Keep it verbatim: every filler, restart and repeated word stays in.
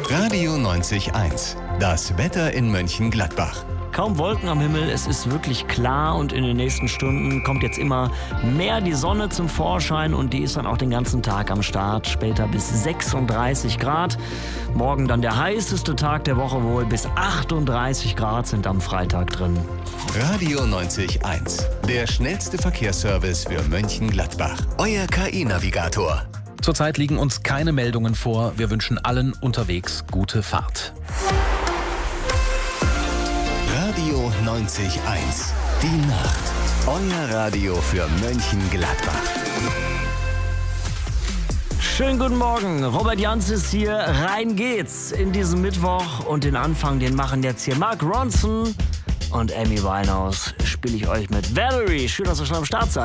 Radio neunzig eins. Das Wetter in Mönchengladbach. Kaum Wolken am Himmel, es ist wirklich klar und in den nächsten Stunden kommt jetzt immer mehr die Sonne zum Vorschein und die ist dann auch den ganzen Tag am Start, später bis sechsunddreißig Grad. Morgen dann der heißeste Tag der Woche wohl, bis achtunddreißig Grad sind am Freitag drin. Radio neunzig eins, der schnellste Verkehrsservice für Mönchengladbach. Euer K I-Navigator. Zurzeit liegen uns keine Meldungen vor. Wir wünschen allen unterwegs gute Fahrt. Radio neunzig eins. Die Nacht. Euer Radio für Mönchengladbach. Schönen guten Morgen, Robert Janz ist hier. Rein geht's in diesem Mittwoch und den Anfang, den machen jetzt hier Mark Ronson und Amy Winehouse. Spiele ich euch mit Valerie. Schön, dass ihr schon am Start seid.